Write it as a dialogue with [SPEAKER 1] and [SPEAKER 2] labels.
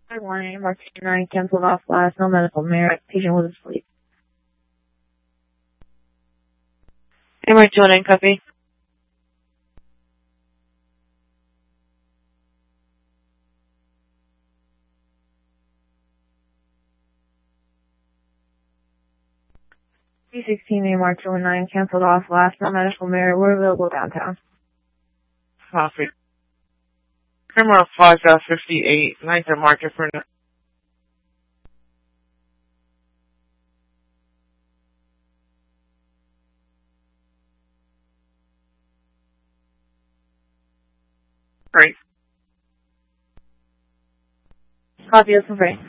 [SPEAKER 1] Good morning. Mark 9 canceled off last. No medical merit. Patient was asleep. Mark 29 copy. P16 Mark 29 canceled off last. No medical merit. We're available downtown.
[SPEAKER 2] Copy. Criminal 5-58, 9th and market for now. Great.
[SPEAKER 1] Copy, that's free.